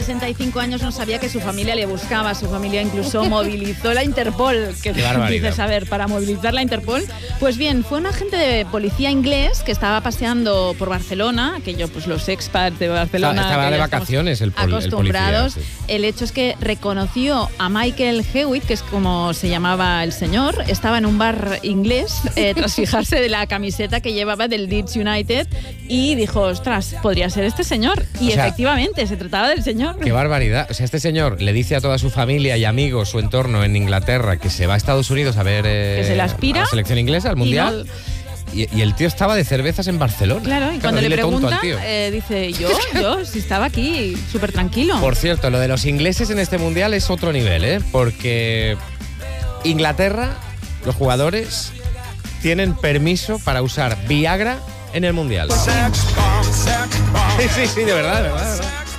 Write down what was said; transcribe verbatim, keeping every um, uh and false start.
sesenta y cinco años no sabía que su familia le buscaba, su familia incluso movilizó la Interpol, que dices, a ver, para movilizar la Interpol. Pues bien, fue un agente de policía inglés que estaba paseando por Barcelona, que yo, pues los expats de Barcelona... Estaba de vacaciones el, pol, acostumbrados. el policía. Sí. El hecho es que reconoció a Michael Hewitt, que es como se llamaba el señor, estaba en un bar inglés eh, tras fijarse de la camiseta que llevaba del Leeds United y dijo, ostras, podría ser este señor. Y o sea, efectivamente, se trataba del señor. Qué barbaridad. O sea, este señor le dice a toda su familia y amigos, su entorno en Inglaterra, que se va a Estados Unidos a ver eh, que se la aspira, a la selección inglesa, al Mundial. Y, y el tío estaba de cervezas en Barcelona. Claro, y claro, cuando le preguntan, eh, dice, yo, yo, si estaba aquí súper tranquilo. Por cierto, lo de los ingleses en este Mundial es otro nivel, ¿eh? Porque Inglaterra, los jugadores, tienen permiso para usar Viagra en el Mundial. Sí, sí, sí, de verdad, de verdad, de verdad.